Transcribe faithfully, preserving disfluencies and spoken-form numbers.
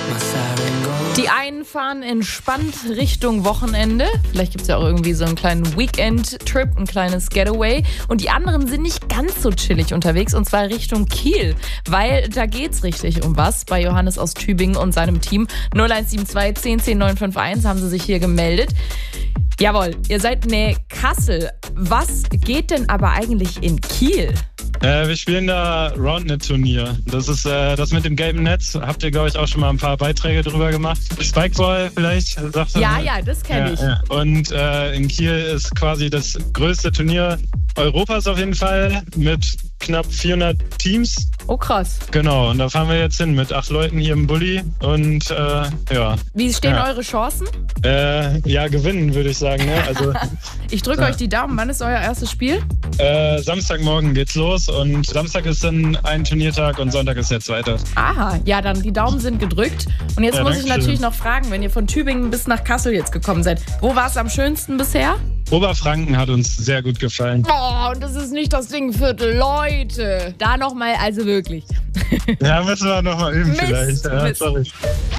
Die einen fahren entspannt Richtung Wochenende. Vielleicht gibt es ja auch irgendwie so einen kleinen Weekend-Trip, ein kleines Getaway. Und die anderen sind nicht ganz so chillig unterwegs, und zwar Richtung Kiel. Weil da geht's richtig um was. Bei Johannes aus Tübingen und seinem Team. null eins sieben zwei zehn zehn neun fünf eins haben sie sich hier gemeldet. Jawohl, ihr seid Nähe Kassel. Was geht denn aber eigentlich in Kiel? Äh, wir spielen da Roundnet-Turnier. Das ist äh, das mit dem gelben Netz. Habt ihr, glaube ich, auch schon mal ein paar Beiträge drüber gemacht. Spikeball vielleicht? Sagt ja, ja, das kenne ja, ich. Ja. Und äh, in Kiel ist quasi das größte Turnier Europas auf jeden Fall mit knapp vierhundert Teams. Oh, krass. Genau, und da fahren wir jetzt hin mit acht Leuten hier im Bulli und äh, ja. Wie stehen ja. eure Chancen? Äh, ja, gewinnen würde ich sagen. Ne? Also, ich drücke ja. euch die Daumen. Wann ist euer erstes Spiel? Äh, Samstagmorgen geht's los und Samstag ist dann ein Turniertag und Sonntag ist der zweite. Aha, ja, dann die Daumen sind gedrückt. Und jetzt ja, muss ich natürlich schön. noch fragen, wenn ihr von Tübingen bis nach Kassel jetzt gekommen seid, wo war es am schönsten bisher? Oberfranken hat uns sehr gut gefallen. Boah, und das ist nicht das Dingviertel, Leute. Da nochmal, also wirklich. Ja, müssen wir nochmal üben Mist, vielleicht. Ja, Mist. sorry.